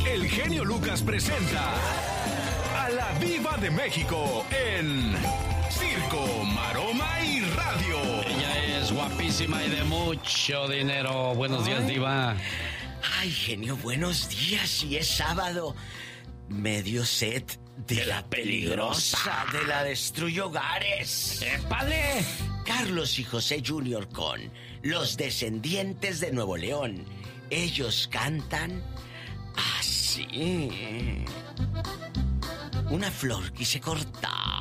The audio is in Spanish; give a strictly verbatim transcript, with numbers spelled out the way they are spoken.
el genio Lucas presenta a la Diva de México en Circo, Maroma y Radio. Ella es guapísima y de mucho dinero. Buenos días, Diva. Ay, genio, buenos días. Y es sábado. Medio set de, de la peligrosa, peligrosa, de la destruye hogares. ¡Eh, padre! Carlos y José junior con Los Descendientes de Nuevo León. Ellos cantan así. Una flor quise cortar